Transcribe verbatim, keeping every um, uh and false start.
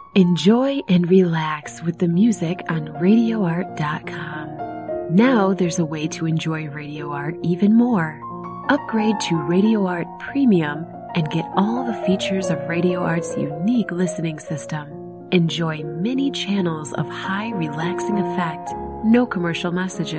Enjoy and relax with the music on radio art dot com. Now there's a way to enjoy Radio Art even more. Upgrade to Radio Art Premium and get all the features of Radio Art's unique listening system. Enjoy many channels of high relaxing effect, no commercial messages.